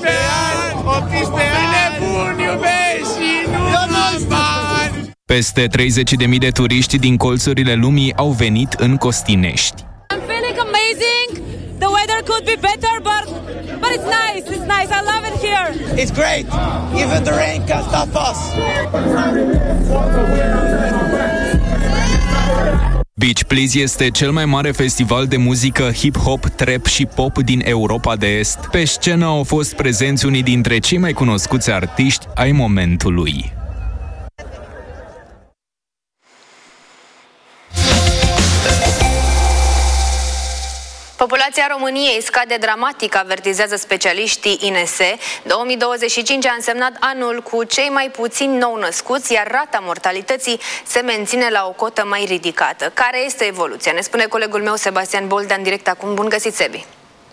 ani, 18 ani, nebun iubesc și nu bani. Peste 30.000 de turiști din colțurile lumii au venit în Costinești. I'm feeling amazing. The weather could be better, but it's nice. It's nice. I love it here. It's great. Even the rain can stop us. Beach Please este cel mai mare festival de muzică hip-hop, trap și pop din Europa de Est. Pe scenă au fost prezenți unii dintre cei mai cunoscuți artiști ai momentului. Populația României scade dramatic, avertizează specialiștii INSE. 2025 a însemnat anul cu cei mai puțini nou-născuți, iar rata mortalității se menține la o cotă mai ridicată. Care este evoluția? Ne spune colegul meu Sebastian Boldan direct acum. Bun găsit, Sebi!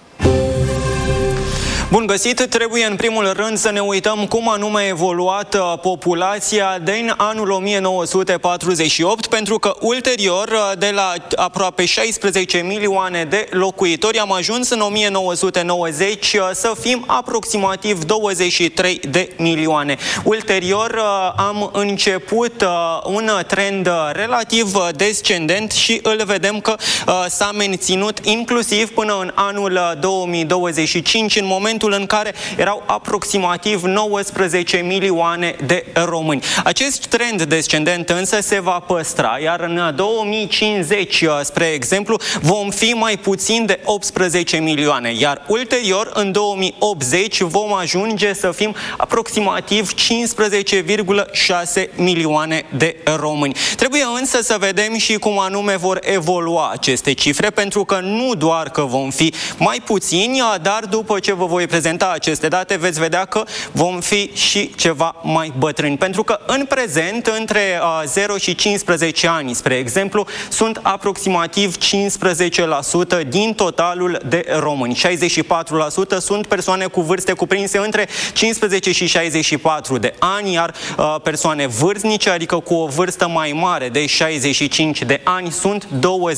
Bun găsit! Trebuie în primul rând să ne uităm cum anume a evoluat populația din anul 1948, pentru că ulterior, de la aproape 16 milioane de locuitori, am ajuns în 1990 să fim aproximativ 23 de milioane. Ulterior am început un trend relativ descendent și îl vedem că s-a menținut inclusiv până în anul 2025, în momentul în care erau aproximativ 19 milioane de români. Acest trend descendent însă se va păstra, iar în 2050, spre exemplu, vom fi mai puțin de 18 milioane, iar ulterior, în 2080, vom ajunge să fim aproximativ 15,6 milioane de români. Trebuie însă să vedem și cum anume vor evolua aceste cifre, pentru că nu doar că vom fi mai puțini, dar după ce vă voi prezenta aceste date, veți vedea că vom fi și ceva mai bătrâni. Pentru că în prezent, între 0 și 15 ani, spre exemplu, sunt aproximativ 15% din totalul de români. 64% sunt persoane cu vârste cuprinse între 15 și 64 de ani, iar persoane vârstnice, adică cu o vârstă mai mare de 65 de ani, sunt 20%.